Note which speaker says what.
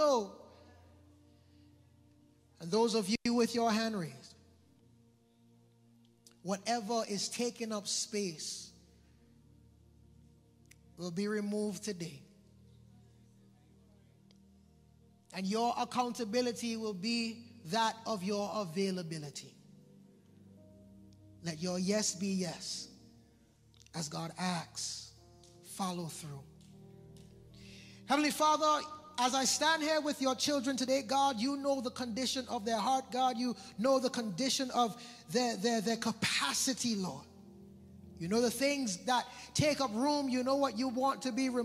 Speaker 1: low. And those of you with your hand raised, whatever is taking up space will be removed today. And your accountability will be that of your availability. Let your yes be yes. As God asks, follow through. Heavenly Father, as I stand here with your children today, God, you know the condition of their heart. God, you know the condition of their capacity, Lord. You know the things that take up room. You know what you want to be removed.